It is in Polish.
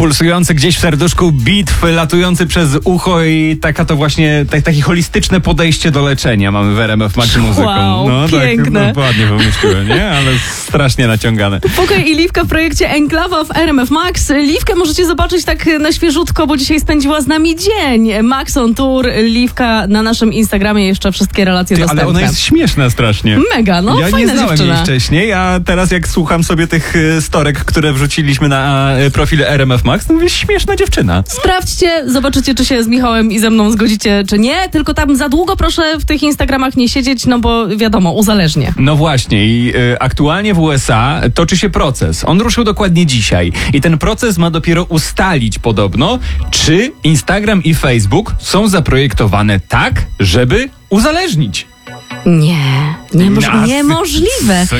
Pulsujący gdzieś w serduszku beat, latujący przez ucho i taka to właśnie takie holistyczne podejście do leczenia mamy w RMF Max muzyką. Wow, no piękne. Tak, ładnie wymyśliłem, nie? Ale strasznie naciągane. Pokoj i Liwka w projekcie Enklawa w RMF Max. Liwkę możecie zobaczyć tak na świeżutko, bo dzisiaj spędziła z nami dzień. Max on Tour, Liwka na naszym Instagramie, jeszcze wszystkie relacje dostępne. Ale ona jest śmieszna strasznie. Mega, no ja fajna nie znałem dziewczyna. jej wcześniej, a teraz jak słucham sobie tych storek, które wrzuciliśmy na profil RMF Max, to mówię, śmieszna dziewczyna. Sprawdźcie, zobaczycie, czy się z Michałem i ze mną zgodzicie, czy nie. Tylko tam za długo proszę w tych Instagramach nie siedzieć, no bo wiadomo, uzależnie. No właśnie i aktualnie w USA toczy się proces. On ruszył dokładnie dzisiaj. I ten proces ma dopiero ustalić podobno, czy Instagram i Facebook są zaprojektowane tak, żeby uzależnić. Niemożliwe.